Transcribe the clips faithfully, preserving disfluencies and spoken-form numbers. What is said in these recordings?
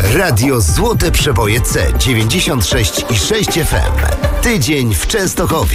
Radio Złote Przeboje C dziewięćdziesiąt sześć i sześć F M. Tydzień w Częstochowie.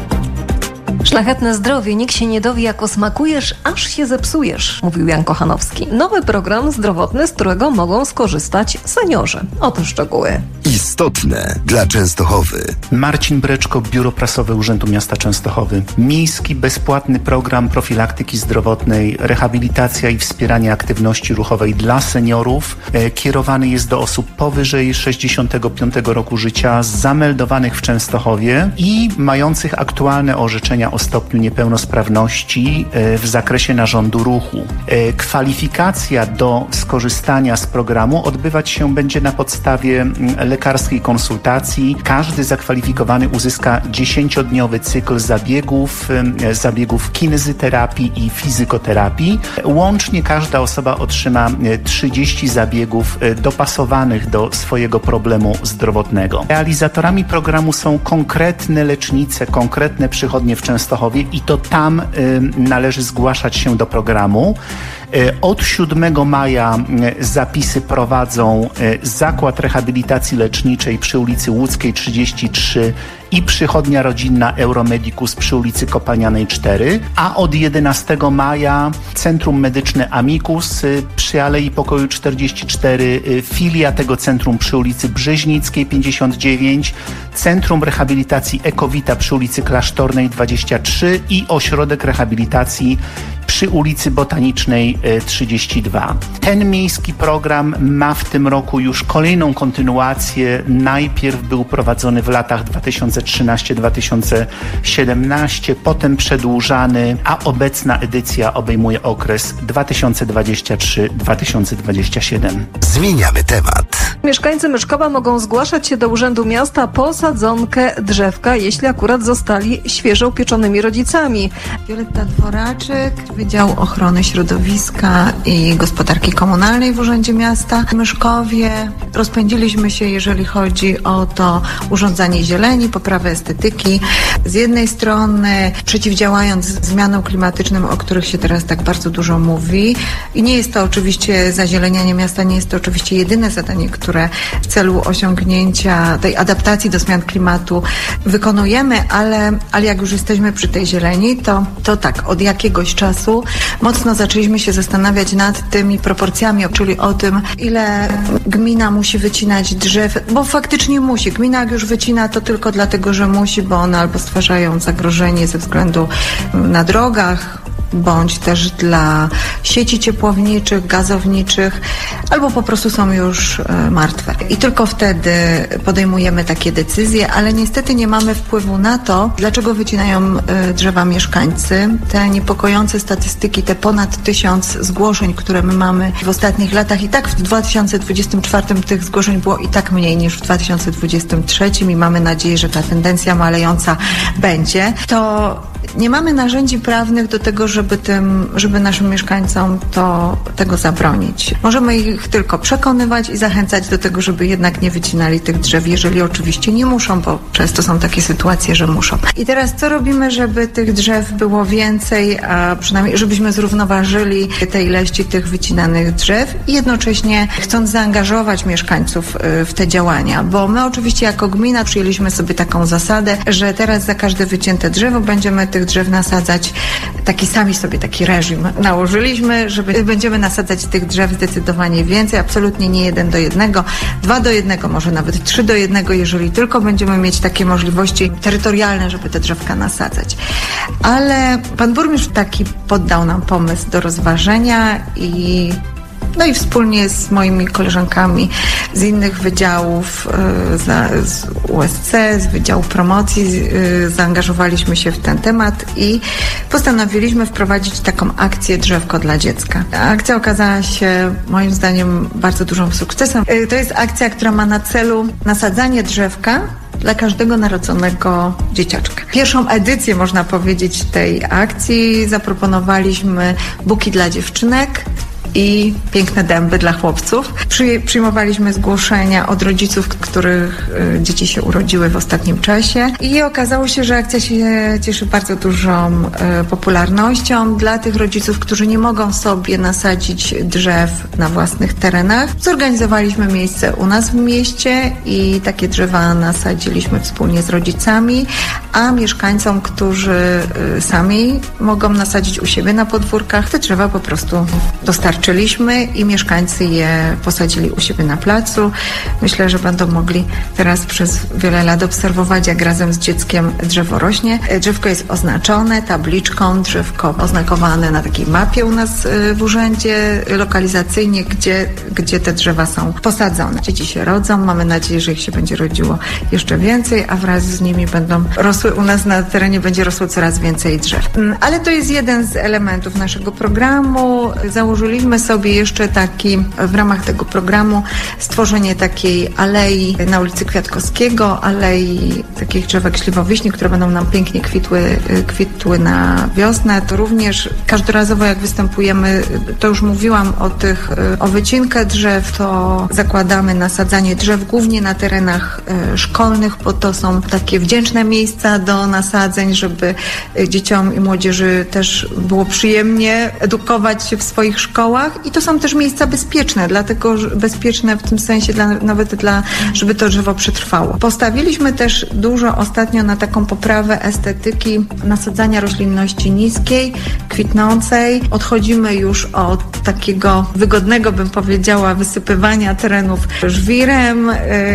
Szlachetne zdrowie, nikt się nie dowie, jak osmakujesz, aż się zepsujesz, mówił Jan Kochanowski. Nowy program zdrowotny, z którego mogą skorzystać seniorzy. Oto szczegóły. Istotne dla Częstochowy. Marcin Breczko, Biuro Prasowe Urzędu Miasta Częstochowy. Miejski bezpłatny program profilaktyki zdrowotnej, rehabilitacja i wspieranie aktywności ruchowej dla seniorów. E, kierowany jest do osób powyżej sześćdziesiątego piątego roku życia, zameldowanych w Częstochowie i mających aktualne orzeczenia o stopniu niepełnosprawności e, w zakresie narządu ruchu. E, kwalifikacja do skorzystania z programu odbywać się będzie na podstawie m, lekarskiej konsultacji. Każdy zakwalifikowany uzyska dziesięciodniowy cykl zabiegów, e, zabiegów kinezyterapii i fizykoterapii. Łącznie każda osoba otrzyma e, trzydzieści zabiegów e, dopasowanych do swojego problemu zdrowotnego. Realizatorami programu są konkretne lecznice, konkretne przychodnie w Częstochowie i to tam y, należy zgłaszać się do programu. Y, od siódmego maja y, zapisy prowadzą y, Zakład Rehabilitacji Leczniczej przy ulicy Łódzkiej trzydzieści trzy i przychodnia rodzinna Euromedicus przy ulicy Kopalnianej cztery, a od jedenastego maja Centrum Medyczne Amicus y, przy Alei Pokoju czterdzieści cztery, y, filia tego centrum przy ulicy Brzeźnickiej pięćdziesiąt dziewięć, Centrum Rehabilitacji Ekowita przy ulicy Klasztornej dwadzieścia trzy i Ośrodek Rehabilitacji przy ulicy Botanicznej trzydzieści dwa. Ten miejski program ma w tym roku już kolejną kontynuację. Najpierw był prowadzony w latach dwa tysiące trzynaście do dwa tysiące siedemnaście, potem przedłużany, a obecna edycja obejmuje okres dwa tysiące dwudziesty trzeci do dwa tysiące dwudziestego siódmego. Zmieniamy temat. Mieszkańcy Myszkowa mogą zgłaszać się do Urzędu Miasta po sadzonkę drzewka, jeśli akurat zostali świeżo upieczonymi rodzicami. Wioletta Dworaczyk, Wydział Ochrony Środowiska i Gospodarki Komunalnej w Urzędzie Miasta w Myszkowie. Rozpędziliśmy się, jeżeli chodzi o to urządzanie zieleni, poprawę estetyki. Z jednej strony przeciwdziałając zmianom klimatycznym, o których się teraz tak bardzo dużo mówi. I nie jest to oczywiście zazielenianie miasta, nie jest to oczywiście jedyne zadanie, które w celu osiągnięcia tej adaptacji do zmian klimatu wykonujemy, ale, ale jak już jesteśmy przy tej zieleni, to, to tak, od jakiegoś czasu mocno zaczęliśmy się zastanawiać nad tymi proporcjami, czyli o tym, ile gmina musi wycinać drzew, bo faktycznie musi. Gmina jak już wycina, to tylko dlatego, że musi, bo one albo stwarzają zagrożenie ze względu na drogach, bądź też dla sieci ciepłowniczych, gazowniczych, albo po prostu są już e, martwe. I tylko wtedy podejmujemy takie decyzje, ale niestety nie mamy wpływu na to, dlaczego wycinają e, drzewa mieszkańcy. Te niepokojące statystyki, te ponad tysiąc zgłoszeń, które my mamy w ostatnich latach, i tak w dwa tysiące dwudziestym czwartym tych zgłoszeń było i tak mniej niż w dwa tysiące dwudziestym trzecim i mamy nadzieję, że ta tendencja malejąca będzie, to nie mamy narzędzi prawnych do tego, żeby tym, żeby naszym mieszkańcom to, tego zabronić. Możemy ich tylko przekonywać i zachęcać do tego, żeby jednak nie wycinali tych drzew, jeżeli oczywiście nie muszą, bo często są takie sytuacje, że muszą. I teraz co robimy, żeby tych drzew było więcej, a przynajmniej żebyśmy zrównoważyli te ilości tych wycinanych drzew i jednocześnie chcąc zaangażować mieszkańców w te działania, bo my oczywiście jako gmina przyjęliśmy sobie taką zasadę, że teraz za każde wycięte drzewo będziemy tych drzew nasadzać, taki sami sobie taki reżim nałożyliśmy, żeby będziemy nasadzać tych drzew zdecydowanie więcej, absolutnie nie jeden do jednego, dwa do jednego, może nawet trzy do jednego, jeżeli tylko będziemy mieć takie możliwości terytorialne, żeby te drzewka nasadzać. Ale pan burmistrz taki poddał nam pomysł do rozważenia i no i wspólnie z moimi koleżankami z innych wydziałów, z U S C, z Wydziału Promocji, zaangażowaliśmy się w ten temat i postanowiliśmy wprowadzić taką akcję Drzewko dla Dziecka. Akcja okazała się moim zdaniem bardzo dużym sukcesem. To jest akcja, która ma na celu nasadzanie drzewka dla każdego narodzonego dzieciaczka. Pierwszą edycję, można powiedzieć, tej akcji zaproponowaliśmy buki dla dziewczynek. i piękne dęby dla chłopców. Przy, przyjmowaliśmy zgłoszenia od rodziców, których y, dzieci się urodziły w ostatnim czasie i okazało się, że akcja się cieszy bardzo dużą y, popularnością dla tych rodziców, którzy nie mogą sobie nasadzić drzew na własnych terenach. Zorganizowaliśmy miejsce u nas w mieście i takie drzewa nasadziliśmy wspólnie z rodzicami, a mieszkańcom, którzy y, sami mogą nasadzić u siebie na podwórkach, te drzewa po prostu dostarczyliśmy i mieszkańcy je posadzili u siebie na placu. Myślę, że będą mogli teraz przez wiele lat obserwować, jak razem z dzieckiem drzewo rośnie. Drzewko jest oznaczone tabliczką, drzewko oznakowane na takiej mapie u nas w urzędzie lokalizacyjnie, gdzie, gdzie te drzewa są posadzone. Dzieci się rodzą, mamy nadzieję, że ich się będzie rodziło jeszcze więcej, a wraz z nimi będą rosły, u nas na terenie będzie rosło coraz więcej drzew. Ale to jest jeden z elementów naszego programu. Założyliśmy sobie jeszcze taki, w ramach tego programu, stworzenie takiej alei na ulicy Kwiatkowskiego, alei takich drzewek śliwowiśni, które będą nam pięknie kwitły, kwitły na wiosnę. To również każdorazowo, jak występujemy, to już mówiłam o tych, o wycinkę drzew, to zakładamy nasadzanie drzew głównie na terenach szkolnych, bo to są takie wdzięczne miejsca do nasadzeń, żeby dzieciom i młodzieży też było przyjemnie edukować się w swoich szkołach i to są też miejsca bezpieczne, dlatego bezpieczne w tym sensie dla, nawet dla, żeby to drzewo przetrwało. Postawiliśmy też dużo ostatnio na taką poprawę estetyki nasadzania roślinności niskiej, kwitnącej. Odchodzimy już od takiego wygodnego, bym powiedziała, wysypywania terenów żwirem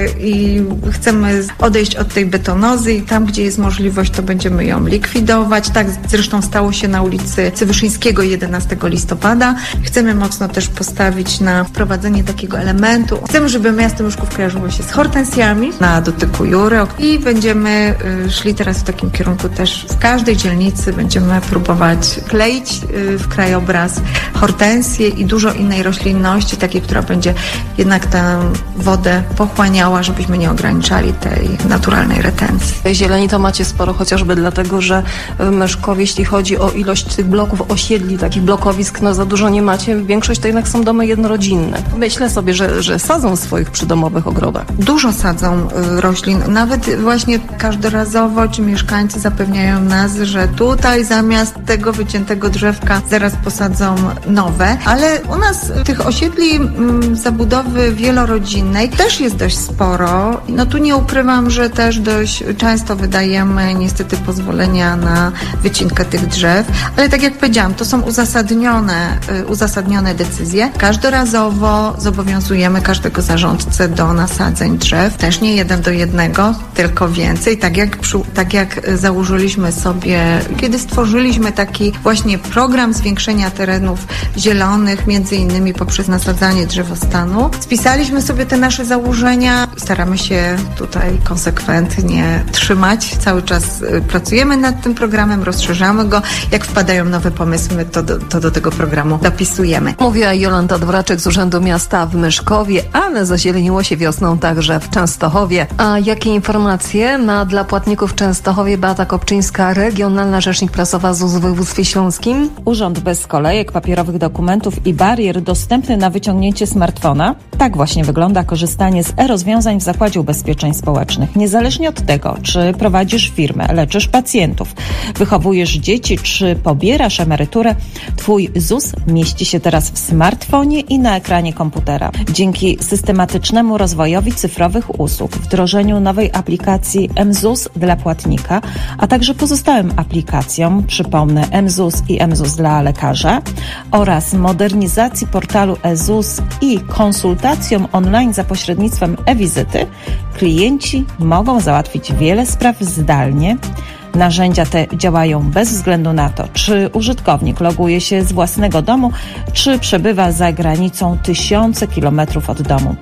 i chcemy odejść od tej betonozy i tam, gdzie jest możliwość, to będziemy ją likwidować. Tak zresztą stało się na ulicy Wyszyńskiego jedenastego listopada. Chcemy mocno też postawić na wprowadzenie takiego elementu. Chcemy, żeby miasto Myszków kojarzyło się z hortensjami na dotyku Jury i będziemy szli teraz w takim kierunku też w każdej dzielnicy będziemy próbować kleić w krajobraz hortensje i dużo innej roślinności, takiej, która będzie jednak tę wodę pochłaniała, żebyśmy nie ograniczali tej naturalnej retencji. Zieleni to macie sporo, chociażby dlatego, że w Myszkowie, jeśli chodzi o ilość tych bloków, osiedli, takich blokowisk, no za dużo nie macie. Większość to jednak są domy jednorodzinne. Myślę sobie, że, że sadzą w swoich przydomowych ogrodach. Dużo sadzą y, roślin. Nawet właśnie każdorazowo ci mieszkańcy zapewniają nas, że tutaj zamiast tego wyciętego drzewka zaraz posadzą nowe. Ale u nas tych osiedli y, zabudowy wielorodzinnej też jest dość sporo. No tu nie ukrywam, że też dość często wydajemy niestety pozwolenia na wycinkę tych drzew. Ale tak jak powiedziałam, to są uzasadnione, y, uzasadnione decyzje. Każdorazowo zobowiązujemy każdego zarządcę do nasadzeń drzew. Też nie jeden do jednego, tylko więcej. Tak jak, przy, tak jak założyliśmy sobie, kiedy stworzyliśmy taki właśnie program zwiększenia terenów zielonych, między innymi poprzez nasadzanie drzewostanu. Spisaliśmy sobie te nasze założenia. Staramy się tutaj konsekwentnie trzymać. Cały czas pracujemy nad tym programem, rozszerzamy go. Jak wpadają nowe pomysły, to do, to do tego programu dopisujemy. Mówiła Jolanta Dworaczek z Urzędu Miasta w Myszkowie, ale zazieleniło się wiosną także w Częstochowie. A jakie informacje ma dla płatników w Częstochowie Beata Kopczyńska, regionalna rzecznik prasowa Z U S w województwie śląskim? Urząd bez kolejek, papierowych dokumentów i barier, dostępny na wyciągnięcie smartfona. Tak właśnie wygląda korzystanie z e-rozwiązań w Zakładzie Ubezpieczeń Społecznych. Niezależnie od tego, czy prowadzisz firmę, leczysz pacjentów, wychowujesz dzieci, czy pobierasz emeryturę, twój Z U S mieści się teraz w smartfonie i na ekranie komputera. Dzięki systematycznemu rozwojowi cyfrowych usług, wdrożeniu nowej aplikacji mZUS dla płatnika, a także pozostałym aplikacjom, przypomnę mZUS i mZUS dla lekarza, oraz modernizacji portalu eZUS i konsultacjom online za pośrednictwem e-wizyty, klienci mogą załatwić wiele spraw zdalnie. Narzędzia te działają bez względu na to, czy użytkownik loguje się z własnego domu, czy przebywa za granicą tysiące kilometrów od domu.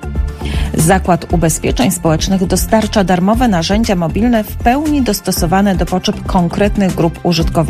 Zakład Ubezpieczeń Społecznych dostarcza darmowe narzędzia mobilne w pełni dostosowane do potrzeb konkretnych grup użytkowników.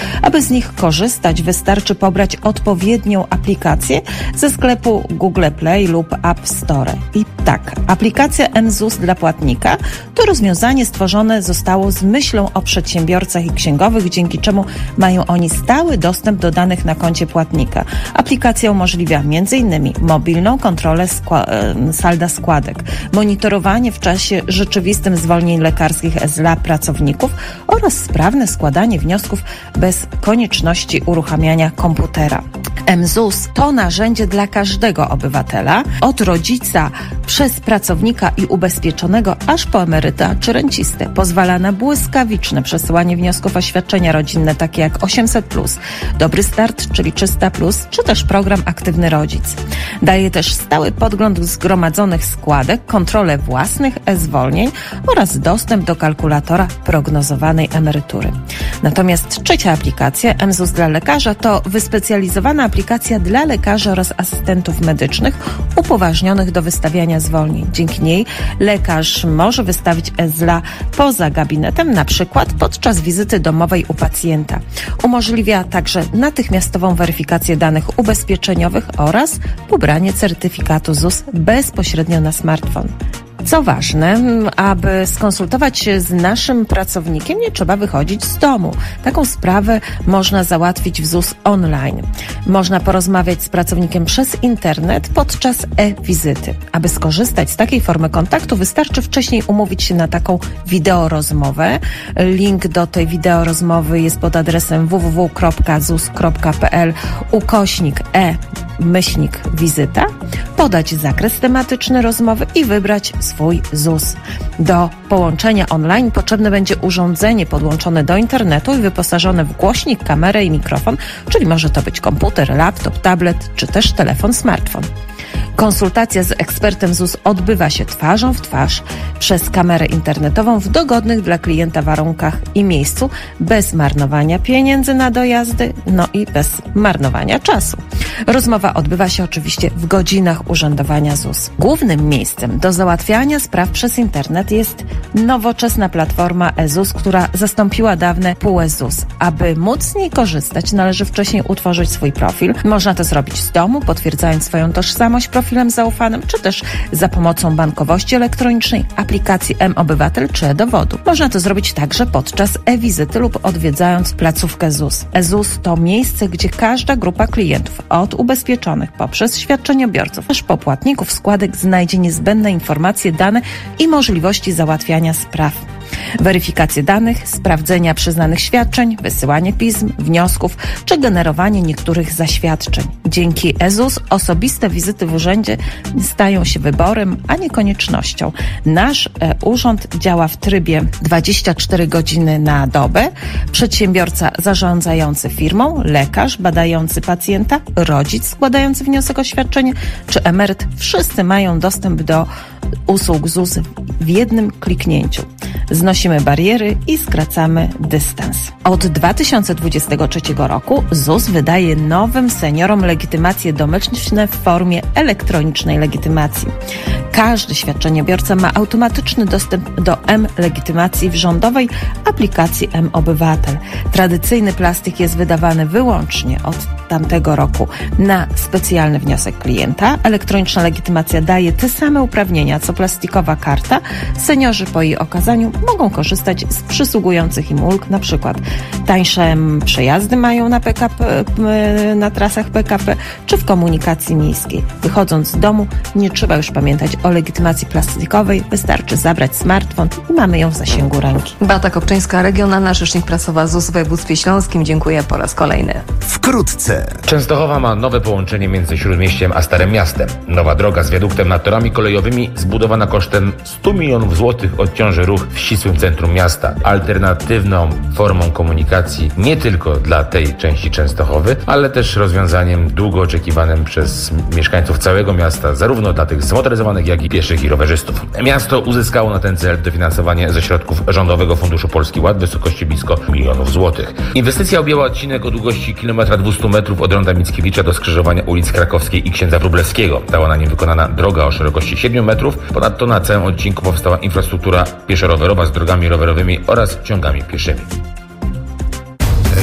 Aby z nich korzystać, wystarczy pobrać odpowiednią aplikację ze sklepu Google Play lub App Store. I tak, aplikacja mZUS dla płatnika to rozwiązanie stworzone zostało z myślą o przedsiębiorcach i księgowych, dzięki czemu mają oni stały dostęp do danych na koncie płatnika. Aplikacja umożliwia między innymi mobilną kontrolę skła- salda składek, monitorowanie w czasie rzeczywistym zwolnień lekarskich dla pracowników oraz sprawne składanie wniosków bez konieczności uruchamiania komputera. mZUS to narzędzie dla każdego obywatela, od rodzica przez pracownika i ubezpieczonego aż po emeryta czy rencistę. Pozwala na błyskawiczne przesyłanie wniosków o świadczenia rodzinne, takie jak osiemset plus, Dobry Start, czyli trzysta plus, czy też program Aktywny Rodzic. Daje też stały podgląd zgromadzonych składek, kontrolę własnych e-zwolnień oraz dostęp do kalkulatora prognozowanej emerytury. Natomiast trzecia aplikacja, mZUS dla lekarza, to wyspecjalizowana aplikacja dla lekarzy oraz asystentów medycznych upoważnionych do wystawiania zwolnień. Dzięki niej lekarz może wystawić e-zla poza gabinetem, na przykład podczas wizyty domowej u pacjenta. Umożliwia także natychmiastową weryfikację danych ubezpieczeniowych oraz pobranie certyfikatu ZUS bezpośrednio na smartfon. Co ważne, aby skonsultować się z naszym pracownikiem, nie trzeba wychodzić z domu. Taką sprawę można załatwić w ZUS online. Można porozmawiać z pracownikiem przez internet podczas e-wizyty. Aby skorzystać z takiej formy kontaktu, wystarczy wcześniej umówić się na taką wideorozmowę. Link do tej wideorozmowy jest pod adresem w w w kropka zus kropka p l ukośnik e myślnik wizyta, podać zakres tematyczny rozmowy i wybrać swój ZUS. Do połączenia online potrzebne będzie urządzenie podłączone do internetu i wyposażone w głośnik, kamerę i mikrofon, czyli może to być komputer, laptop, tablet czy też telefon, smartfon. Konsultacja z ekspertem ZUS odbywa się twarzą w twarz przez kamerę internetową w dogodnych dla klienta warunkach i miejscu, bez marnowania pieniędzy na dojazdy, no i bez marnowania czasu. Rozmowa odbywa się oczywiście w godzinach urzędowania ZUS. Głównym miejscem do załatwiania spraw przez internet jest nowoczesna platforma e-ZUS, która zastąpiła dawne P U E ZUS. Aby móc z niej korzystać, należy wcześniej utworzyć swój profil. Można to zrobić z domu, potwierdzając swoją tożsamość profilem zaufanym, czy też za pomocą bankowości elektronicznej, aplikacji mObywatel czy e-dowodu. Można to zrobić także podczas e-wizyty lub odwiedzając placówkę ZUS. e-ZUS to miejsce, gdzie każda grupa klientów, od ubezpieczonych poprzez świadczeniobiorców, aż po płatników składek, znajdzie niezbędne informacje, dane i możliwości załatwiania spraw. Weryfikację danych, sprawdzenia przyznanych świadczeń, wysyłanie pism, wniosków czy generowanie niektórych zaświadczeń. Dzięki e-ZUS osobiste wizyty w urzędzie stają się wyborem, a nie koniecznością. Nasz e, urząd działa w trybie dwadzieścia cztery godziny na dobę. Przedsiębiorca zarządzający firmą, lekarz badający pacjenta, rodzic składający wniosek o świadczenie czy emeryt, wszyscy mają dostęp do usług ZUS w jednym kliknięciu. Znosimy bariery i skracamy dystans. Od dwa tysiące dwudziestego trzeciego roku ZUS wydaje nowym seniorom legitymacje domyczne w formie elektronicznej legitymacji. Każdy świadczeniobiorca ma automatyczny dostęp do m-legitymacji w rządowej aplikacji mObywatel. Tradycyjny plastik jest wydawany wyłącznie od tamtego roku na specjalny wniosek klienta. Elektroniczna legitymacja daje te same uprawnienia co plastikowa karta. Seniorzy po jej okazaniu mogą korzystać z przysługujących im ulg, na przykład tańsze przejazdy mają na P K P, na trasach P K P czy w komunikacji miejskiej. Wychodząc z domu nie trzeba już pamiętać o legitymacji plastikowej, wystarczy zabrać smartfon i mamy ją w zasięgu ręki. Beata Kopczyńska, regionalna rzecznik prasowa ZUS w województwie śląskim. Dziękuję po raz kolejny. Wkrótce. Częstochowa ma nowe połączenie między Śródmieściem a Starym Miastem. Nowa droga z wiaduktem nad torami kolejowymi zbudowana kosztem stu milionów złotych odciąży ruch w ścisłym centrum miasta. Alternatywną formą komunikacji nie tylko dla tej części Częstochowy, ale też rozwiązaniem długo oczekiwanym przez mieszkańców całego miasta, zarówno dla tych zmotoryzowanych, jak i pieszych i rowerzystów. Miasto uzyskało na ten cel dofinansowanie ze środków Rządowego Funduszu Polski Ład w wysokości blisko milionów złotych. Inwestycja objęła odcinek o długości kilometra dwieście metrów od Ronda Mickiewicza do skrzyżowania ulic Krakowskiej i Księdza Wróblewskiego. Została na nim wykonana droga o szerokości siedmiu metrów. Ponadto na całym odcinku powstała infrastruktura pieszo-rowerowa z drogami rowerowymi oraz ciągami pieszymi.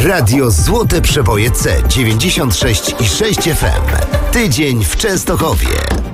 Radio Złote Przeboje C dziewięćdziesiąt sześć i sześć F M. Tydzień w Częstochowie.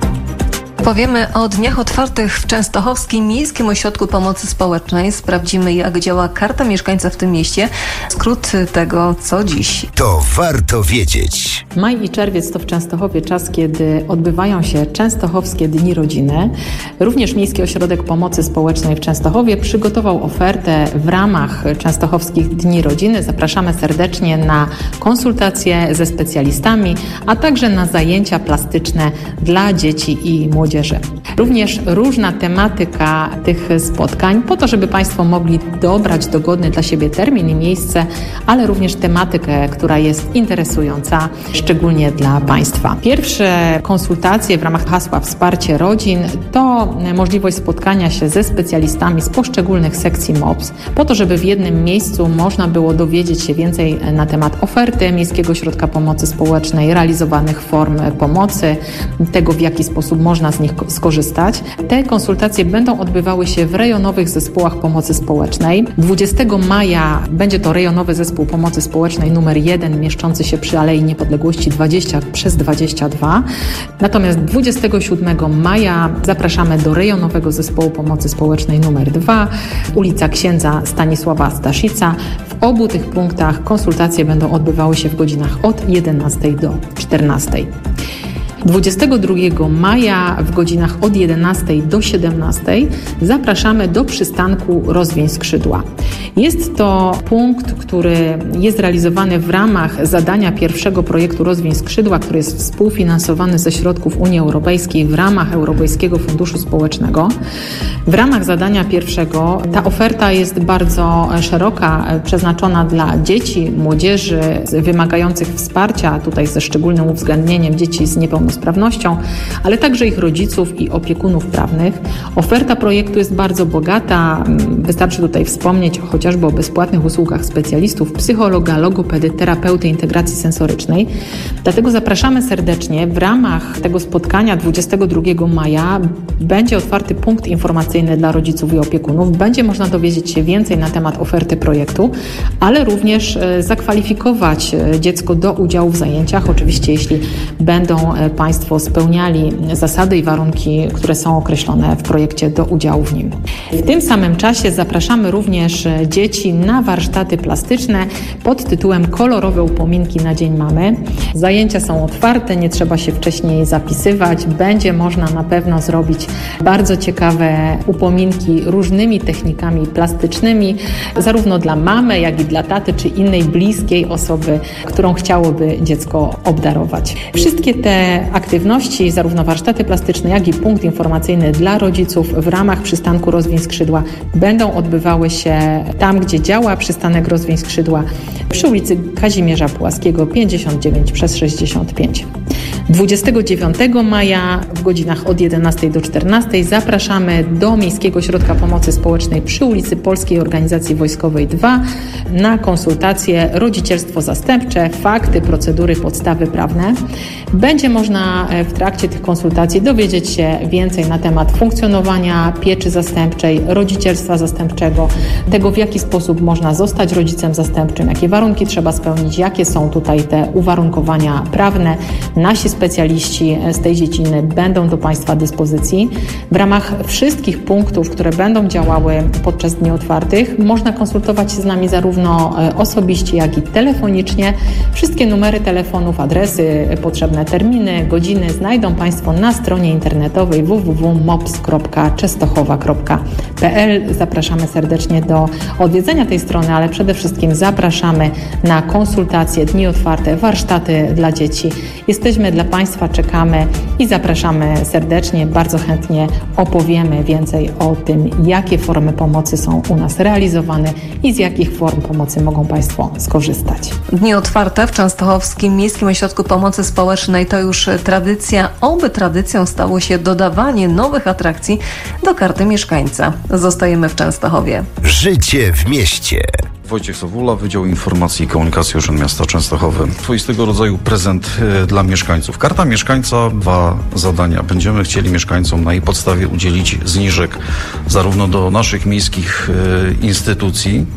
Powiemy o dniach otwartych w Częstochowskim Miejskim Ośrodku Pomocy Społecznej. Sprawdzimy, jak działa Karta Mieszkańca w tym mieście. Skrót tego, co dziś. To warto wiedzieć. Maj i czerwiec to w Częstochowie czas, kiedy odbywają się Częstochowskie Dni Rodziny. Również Miejski Ośrodek Pomocy Społecznej w Częstochowie przygotował ofertę w ramach Częstochowskich Dni Rodziny. Zapraszamy serdecznie na konsultacje ze specjalistami, a także na zajęcia plastyczne dla dzieci i młodzieży. Również różna tematyka tych spotkań, po to, żeby Państwo mogli dobrać dogodny dla siebie termin i miejsce, ale również tematykę, która jest interesująca, szczególnie dla Państwa. Pierwsze konsultacje w ramach hasła Wsparcie Rodzin to możliwość spotkania się ze specjalistami z poszczególnych sekcji M O P S, po to, żeby w jednym miejscu można było dowiedzieć się więcej na temat oferty Miejskiego Ośrodka Pomocy Społecznej, realizowanych form pomocy, tego, w jaki sposób można z nich skorzystać. Te konsultacje będą odbywały się w rejonowych zespołach pomocy społecznej. dwudziestego maja będzie to rejonowy zespół pomocy społecznej numer jeden, mieszczący się przy Alei Niepodległości dwadzieścia przez dwadzieścia dwa. Natomiast dwudziestego siódmego maja zapraszamy do rejonowego zespołu pomocy społecznej numer dwa, ulica Księdza Stanisława Staszica. W obu tych punktach konsultacje będą odbywały się w godzinach od jedenastej do czternastej. dwudziestego drugiego maja w godzinach od jedenastej do siedemnastej zapraszamy do przystanku Rozwiń Skrzydła. Jest to punkt, który jest realizowany w ramach zadania pierwszego projektu Rozwiń Skrzydła, który jest współfinansowany ze środków Unii Europejskiej w ramach Europejskiego Funduszu Społecznego. W ramach zadania pierwszego ta oferta jest bardzo szeroka, przeznaczona dla dzieci, młodzieży wymagających wsparcia, tutaj ze szczególnym uwzględnieniem dzieci z niepełnosprawnością, ale także ich rodziców i opiekunów prawnych. Oferta projektu jest bardzo bogata. Wystarczy tutaj wspomnieć chociażby o bezpłatnych usługach specjalistów, psychologa, logopedy, terapeuty integracji sensorycznej. Dlatego zapraszamy serdecznie. W ramach tego spotkania dwudziestego drugiego maja będzie otwarty punkt informacyjny dla rodziców i opiekunów. Będzie można dowiedzieć się więcej na temat oferty projektu, ale również zakwalifikować dziecko do udziału w zajęciach. Oczywiście, jeśli będą Państwo spełniali zasady i warunki, które są określone w projekcie do udziału w nim. W tym samym czasie zapraszamy również dzieci na warsztaty plastyczne pod tytułem Kolorowe upominki na Dzień Mamy. Zajęcia są otwarte, nie trzeba się wcześniej zapisywać. Będzie można na pewno zrobić bardzo ciekawe upominki różnymi technikami plastycznymi, zarówno dla mamy, jak i dla taty, czy innej bliskiej osoby, którą chciałoby dziecko obdarować. Wszystkie te aktywności, zarówno warsztaty plastyczne, jak i punkt informacyjny dla rodziców w ramach przystanku Rozwiń Skrzydła będą odbywały się tam, gdzie działa przystanek Rozwiń Skrzydła, przy ulicy Kazimierza Pułaskiego pięćdziesiąt dziewięć przez sześćdziesiąt pięć. dwudziestego dziewiątego maja w godzinach od jedenastej do czternastej zapraszamy do Miejskiego Ośrodka Pomocy Społecznej przy ulicy Polskiej Organizacji Wojskowej dwa na konsultacje rodzicielstwo zastępcze, fakty, procedury, podstawy prawne. Będzie można w trakcie tych konsultacji dowiedzieć się więcej na temat funkcjonowania pieczy zastępczej, rodzicielstwa zastępczego, tego, w jaki sposób można zostać rodzicem zastępczym, jakie warunki trzeba spełnić, jakie są tutaj te uwarunkowania prawne. Nasi specjaliści z tej dziedziny będą do Państwa dyspozycji. W ramach wszystkich punktów, które będą działały podczas dni otwartych, można konsultować się z nami zarówno osobiście, jak i telefonicznie. Wszystkie numery telefonów, adresy, potrzebne terminy, godziny znajdą Państwo na stronie internetowej w w w kropka mops kropka częstochowa kropka p l. Zapraszamy serdecznie do odwiedzenia tej strony, ale przede wszystkim zapraszamy na konsultacje, dni otwarte, warsztaty dla dzieci. Jesteśmy dla Państwa, czekamy i zapraszamy serdecznie. Bardzo chętnie opowiemy więcej o tym, jakie formy pomocy są u nas realizowane i z jakich form pomocy mogą Państwo skorzystać. Dni otwarte w Częstochowskim Miejskim Ośrodku Pomocy Społecznej to już tradycja. Oby tradycją stało się dodawanie nowych atrakcji do karty mieszkańca. Zostajemy w Częstochowie. Życie w mieście. Wojciech Sowula, Wydział Informacji i Komunikacji Urząd Miasta Częstochowy. Swoistego rodzaju prezent y, dla mieszkańców. Karta mieszkańca, dwa zadania. Będziemy chcieli mieszkańcom na jej podstawie udzielić zniżek zarówno do naszych miejskich y, instytucji,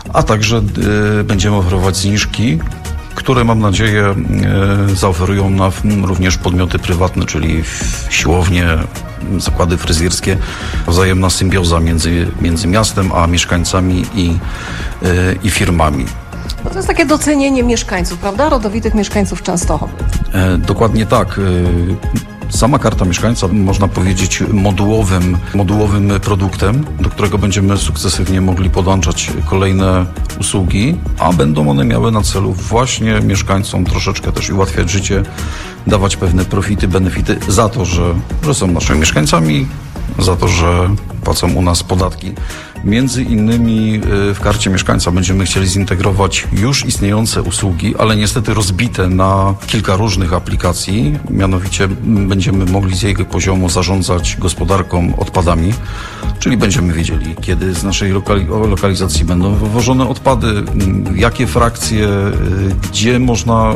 a także y, będziemy oferować zniżki, które mam nadzieję y, zaoferują nam również podmioty prywatne, czyli siłownie, zakłady fryzjerskie. Wzajemna symbioza między, między miastem a mieszkańcami i, y, i firmami. No to jest takie docenienie mieszkańców, prawda? Rodowitych mieszkańców Częstochowy. E, dokładnie tak. E, Sama karta mieszkańca, można powiedzieć, modułowym, modułowym produktem, do którego będziemy sukcesywnie mogli podłączać kolejne usługi, a będą one miały na celu właśnie mieszkańcom troszeczkę też ułatwiać życie, dawać pewne profity, benefity za to, że, że są naszymi mieszkańcami, za to, że płacą u nas podatki. Między innymi w karcie mieszkańca będziemy chcieli zintegrować już istniejące usługi, ale niestety rozbite na kilka różnych aplikacji. Mianowicie będziemy mogli z jego poziomu zarządzać gospodarką odpadami, czyli będziemy wiedzieli, kiedy z naszej lokali- lokalizacji będą wywożone odpady, jakie frakcje, gdzie można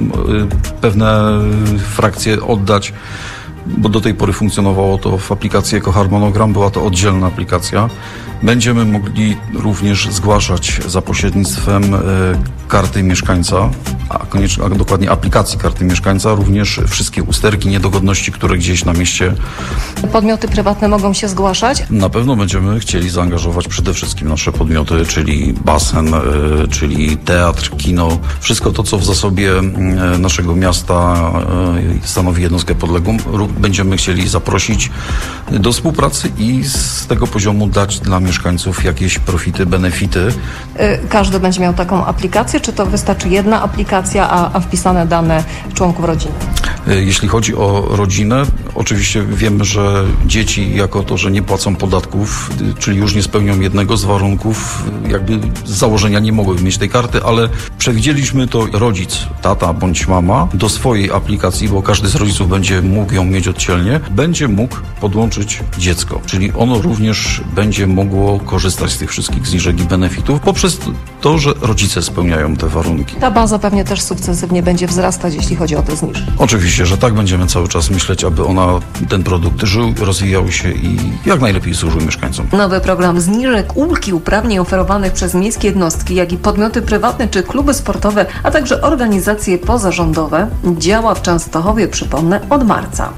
pewne frakcje oddać, bo do tej pory funkcjonowało to w aplikacji EkoHarmonogram, była to oddzielna aplikacja. Będziemy mogli również zgłaszać za pośrednictwem y, karty mieszkańca, a, koniecznie, a dokładnie aplikacji karty mieszkańca, również wszystkie usterki, niedogodności, które gdzieś na mieście. Podmioty prywatne mogą się zgłaszać? Na pewno będziemy chcieli zaangażować przede wszystkim nasze podmioty, czyli basen, y, czyli teatr, kino, wszystko to, co w zasobie y, naszego miasta y, stanowi jednostkę podległą. Będziemy chcieli zaprosić do współpracy i z tego poziomu dać dla mieszkańców jakieś profity, benefity. Każdy będzie miał taką aplikację, czy to wystarczy jedna aplikacja, a, a wpisane dane członków rodziny? Jeśli chodzi o rodzinę, oczywiście wiemy, że dzieci jako to, że nie płacą podatków, czyli już nie spełnią jednego z warunków, jakby z założenia nie mogły mieć tej karty, ale przewidzieliśmy to, rodzic, tata bądź mama do swojej aplikacji, bo każdy z rodziców będzie mógł ją mieć oddzielnie, będzie mógł podłączyć dziecko, czyli ono również będzie mogło korzystać z tych wszystkich zniżek i benefitów poprzez to, że rodzice spełniają te warunki. Ta baza pewnie też sukcesywnie będzie wzrastać, jeśli chodzi o te zniżki. Oczywiście, że tak, będziemy cały czas myśleć, aby ona, ten produkt żył, rozwijał się i jak najlepiej służył mieszkańcom. Nowy program zniżek, ulg i uprawnień oferowanych przez miejskie jednostki, jak i podmioty prywatne czy kluby sportowe, a także organizacje pozarządowe działa w Częstochowie, przypomnę, od marca.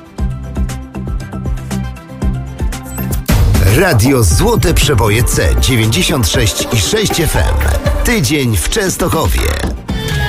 Radio Złote Przeboje C dziewięćdziesiąt sześć i sześć F M. Tydzień w Częstochowie.